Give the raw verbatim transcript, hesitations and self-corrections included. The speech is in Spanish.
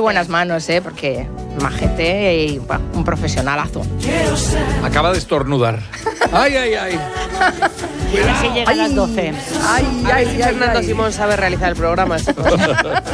buenas manos, ¿eh? Porque majete y bueno, un profesionalazo. Acaba de estornudar. ¡Ay, ay, ay! Así llega a las doce. Ay, ay, ay, Fernando ay, Simón sabe realizar el programa.